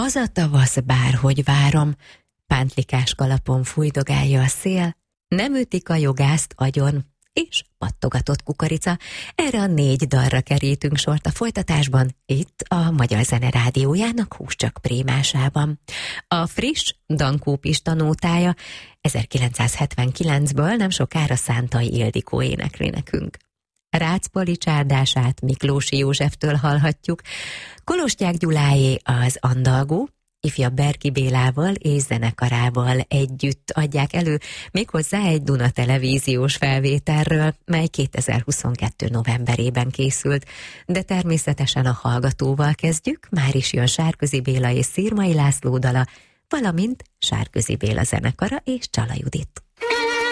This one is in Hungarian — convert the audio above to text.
Az a tavasz bárhogy várom, pántlikás kalapon fújdogálja a szél, nem ütik a jogást agyon, és pattogatott kukorica. Erre a 4 dalra kerítünk sort a folytatásban, itt a Magyar Zene Rádiójának Húscsak prémásában. A friss Dankó Pista nótája 1979-ből nem sokára Szántai Ildikó énekli nekünk. Rácz-Pali csárdását Miklósi Józseftől hallhatjuk, Kolostyák Gyuláé az Andalgó, ifjabb Berki Bélával és zenekarával együtt adják elő, méghozzá egy Duna televíziós felvételről, mely 2022. novemberében készült. De természetesen a hallgatóval kezdjük, már is jön Sárközi Béla és Szirmai László dala, valamint Sárközi Béla zenekara és Csala Judit.